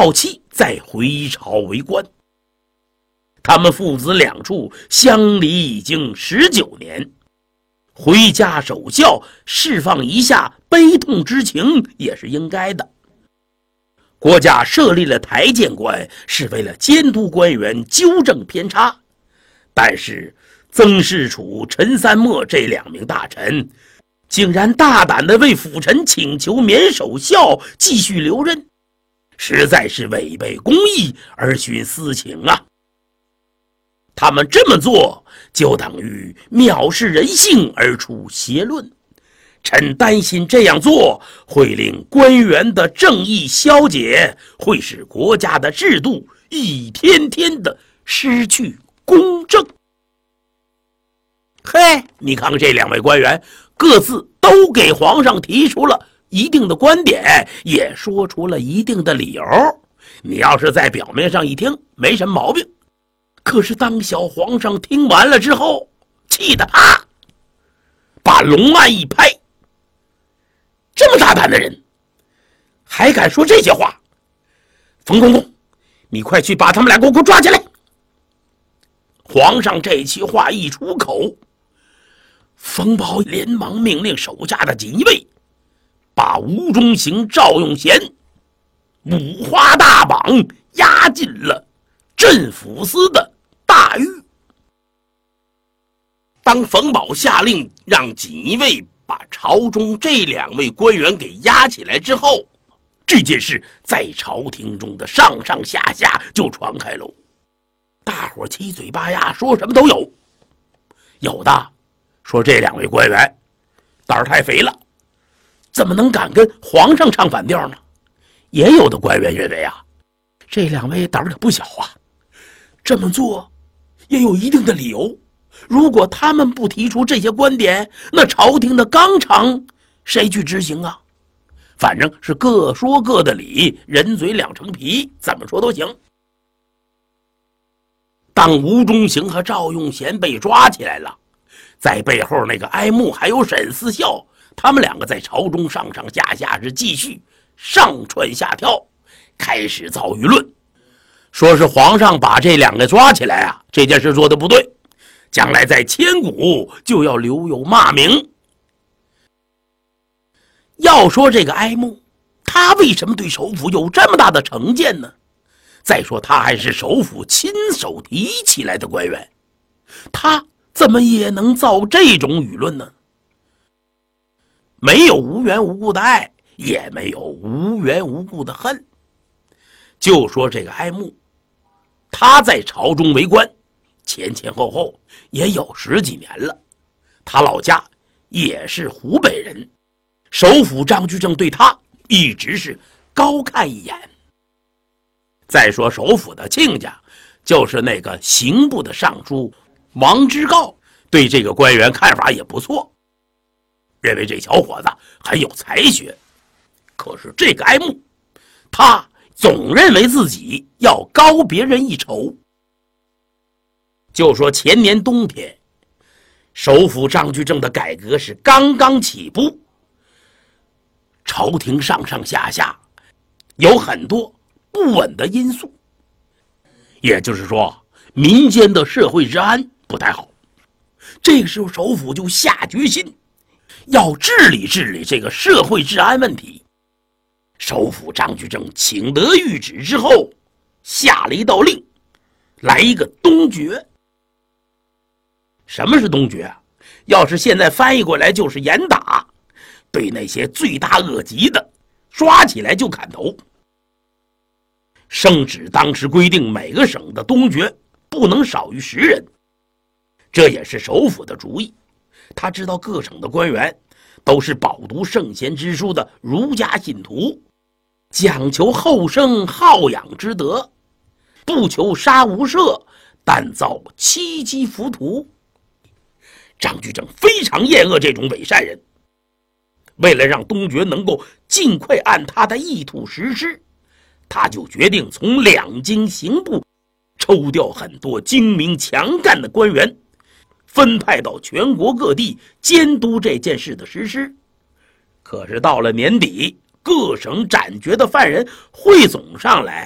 赵期再回朝为官。他们父子两处相离已经19年，回家守孝，释放一下悲痛之情也是应该的。国家设立了台谏官，是为了监督官员，纠正偏差。但是曾仕楚、陈三墨这2名大臣竟然大胆地为辅臣请求免守孝，继续留任，实在是违背公义而徇私情啊！他们这么做就等于藐视人性而出邪论。臣担心这样做会令官员的正义消解，会使国家的制度一天天的失去公正。嘿，你看看这2位官员各自都给皇上提出了一定的观点，也说出了一定的理由。你要是在表面上一听没什么毛病，可是当小皇上听完了之后，气得啪把龙案一拍，这么大胆的人还敢说这些话？冯公公，你快去把他们俩给我抓起来！皇上这句话一出口，冯保连忙命令手下的锦衣卫把吴中行、赵用贤五花大绑押进了镇抚司的大狱。当冯保下令让锦衣卫把朝中这2位官员给押起来之后，这件事在朝廷中的上上下下就传开喽。大伙七嘴八牙，说什么都有。有的说这2位官员胆儿太肥了，怎么能敢跟皇上唱反调呢？也有的官员认为啊，这2位胆儿可不小啊，这么做也有一定的理由。如果他们不提出这些观点，那朝廷的纲常谁去执行啊？反正是各说各的理，人嘴两成皮，怎么说都行。当吴中行和赵用贤被抓起来了，在背后那个哀慕还有沈思孝，他们2个在朝中上上下下是继续上蹿下跳，开始造舆论，说是皇上把这2个抓起来啊，这件事做得不对，将来在千古就要留有骂名。要说这个哀慕，他为什么对首辅有这么大的成见呢？再说他还是首辅亲手提起来的官员，他怎么也能造这种舆论呢？没有无缘无故的爱，也没有无缘无故的恨。就说这个哀慕，他在朝中为官前前后后也有10几年了，他老家也是湖北人，首辅张居正对他一直是高看一眼。再说首辅的亲家，就是那个刑部的尚书王之诰，对这个官员看法也不错，认为这小伙子很有才学。可是这个哀慕，他总认为自己要高别人一筹。就说前年冬天，首辅张居正的改革是刚刚起步，朝廷上上下下有很多不稳的因素，也就是说民间的社会治安不太好。这个时候首辅就下决心要治理治理这个社会治安问题。首辅张居正请得谕旨之后，下了一道令，来一个东决。什么是东决啊？要是现在翻译过来就是严打，对那些罪大恶极的抓起来就砍头。圣旨当时规定每个省的东决不能少于10人，这也是首辅的主意。他知道各省的官员都是饱读圣贤之书的儒家信徒，讲求后生好养之德，不求杀无赦，但造欺机浮屠。张居正非常厌恶这种伪善人，为了让东决能够尽快按他的意图实施，他就决定从两京刑部抽调很多精明强干的官员，分派到全国各地监督这件事的实施。可是到了年底，各省斩决的犯人汇总上来，